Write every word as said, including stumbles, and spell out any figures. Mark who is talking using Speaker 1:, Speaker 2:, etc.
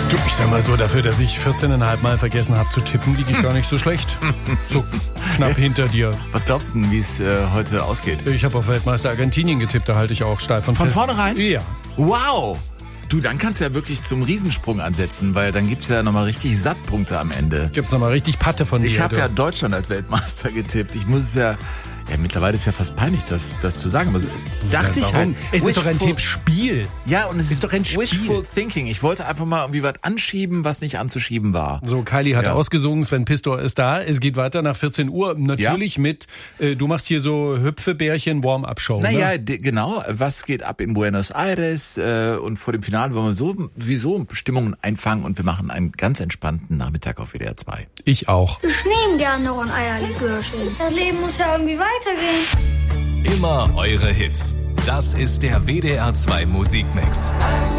Speaker 1: Du, ich sag mal so, dafür, dass ich vierzehn Komma fünf Mal vergessen habe zu tippen, liege ich gar nicht so schlecht. So knapp hinter dir.
Speaker 2: Was glaubst du denn, wie es äh, heute ausgeht?
Speaker 1: Ich habe auf Weltmeister Argentinien getippt, da halte ich auch steif von
Speaker 2: Von
Speaker 1: fest.
Speaker 2: vornherein?
Speaker 1: Ja.
Speaker 2: Wow! Du, dann kannst du ja wirklich zum Riesensprung ansetzen, weil dann gibt's ja nochmal richtig Sattpunkte am Ende.
Speaker 1: Gibt's nochmal richtig Patte von dir.
Speaker 2: Ich habe
Speaker 1: du.
Speaker 2: ja Deutschland als Weltmeister getippt. Ich muss es ja... Ja, mittlerweile ist ja fast peinlich, das, das zu sagen. Aber so, dachte
Speaker 1: ja,
Speaker 2: ich halt.
Speaker 1: Es ist doch ein
Speaker 2: wishful-
Speaker 1: Tippspiel.
Speaker 2: Ja, und es
Speaker 1: ist doch ein Spiel.
Speaker 2: Wishful Thinking. Ich wollte einfach mal irgendwie was anschieben, was nicht anzuschieben war.
Speaker 1: So, Kylie hat
Speaker 2: Ja.
Speaker 1: ausgesungen, Sven Pistor ist da. Es geht weiter nach vierzehn Uhr. Natürlich
Speaker 2: Ja.
Speaker 1: mit, äh, du machst hier so Hüpfebärchen Warm-Up-Show.
Speaker 2: Naja,
Speaker 1: ne?
Speaker 2: d- genau. Was geht ab in Buenos Aires? Äh, und vor dem Finale wollen wir so, sowieso Stimmungen einfangen und wir machen einen ganz entspannten Nachmittag auf W D R zwei.
Speaker 1: Ich auch.
Speaker 3: Ich nehme gerne noch ein Eierlikörchen. Das Leben muss ja irgendwie weitergehen.
Speaker 4: Immer eure Hits. Das ist der W D R zwei Musikmix.